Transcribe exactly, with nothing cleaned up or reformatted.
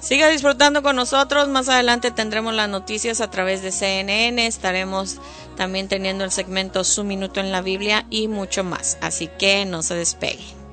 Siga disfrutando con nosotros. Más adelante tendremos las noticias a través de C N N. Estaremos también teniendo el segmento Su Minuto en la Biblia y mucho más. Así que no se despegue.